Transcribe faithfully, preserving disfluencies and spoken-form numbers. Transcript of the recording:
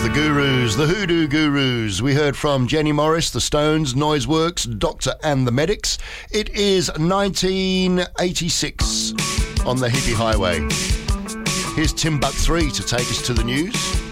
the Gurus, the Hoodoo Gurus. We heard from Jenny Morris, The Stones, Noiseworks, Doctor and the Medics. It is nineteen eighty-six on the hippie highway. Here's Timbuk three to take us to the news.